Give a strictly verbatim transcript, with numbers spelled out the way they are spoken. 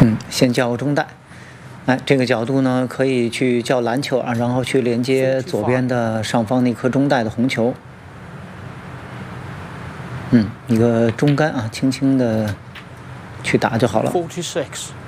嗯，先叫个中带。哎，这个角度呢，可以去叫蓝球啊，然后去连接左边的上方那颗中带的红球。嗯，一个中杆啊，轻轻的去打就好了。 forty-six